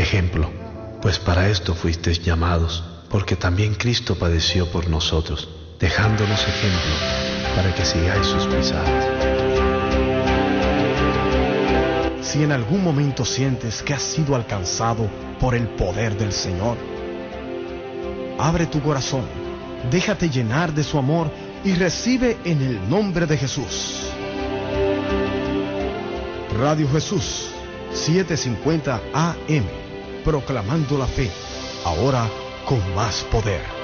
ejemplo, pues para esto fuisteis llamados, porque también Cristo padeció por nosotros, dejándonos ejemplo para que sigáis sus pisadas. Si en algún momento sientes que has sido alcanzado por el poder del Señor, abre tu corazón, déjate llenar de su amor y recibe en el nombre de Jesús. Radio Jesús, 750 AM, proclamando la fe, ahora con más poder.